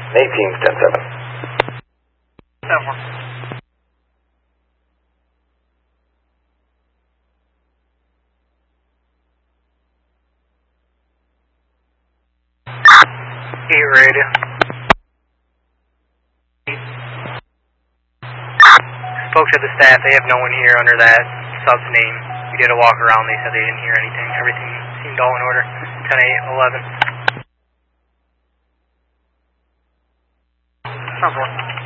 Teams 10-7. 10-1. Radio. Spoke to the staff, they have no one here under that sub's name. We did a walk around, they said they didn't hear anything. Everything seemed all in order. 10-8, 11. 10-4.